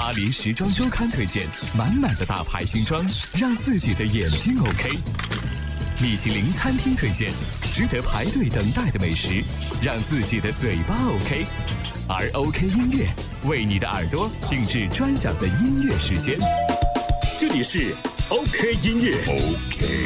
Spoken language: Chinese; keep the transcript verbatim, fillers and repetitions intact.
巴黎时装周刊推荐，满满的大牌新装，让自己的眼睛 OK。米其林餐厅推荐，值得排队等待的美食，让自己的嘴巴 OK。而 OK 音乐为你的耳朵定制专享的音乐时间。 这里是 OK 音乐 ，OK。